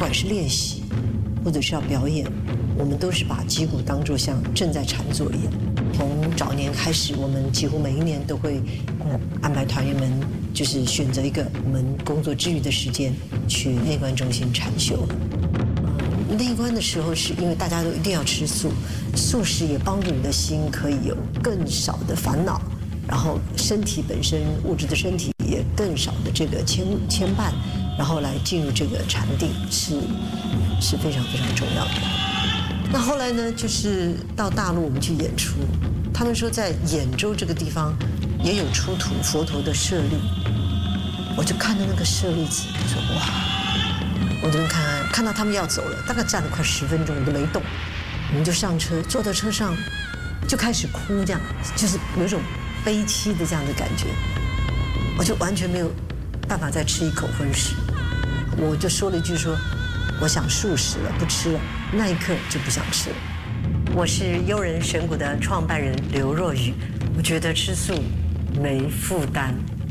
管是练习，或者是要表演，我们都是把击鼓当作像正在禅坐一样。从早年开始，我们几乎每一年都会安排团员们就是选择一个我们工作之余的时间去内观中心禅修。内观的时候是因为大家都一定要吃素，素食也帮助你的心可以有更少的烦恼，然后身体本身物质的身体也更少的这个牵绊，然后来进入这个禅定是非常非常重要的。那后来呢，就是到大陆我们去演出，他们说在兖州这个地方也有出土佛陀的舍利，我就看到那个舍利子，说哇，我这边看到他们要走了，大概站了快10分钟，我都没动，我们就上车，坐到车上就开始哭，这样就是有一种悲戚的这样的感觉，我就完全没有办法再吃一口荤食，我就说了一句说，我想素食了，不吃了，那一刻就不想吃了。我是悠人神谷的创办人刘若瑀，我觉得吃素没负担。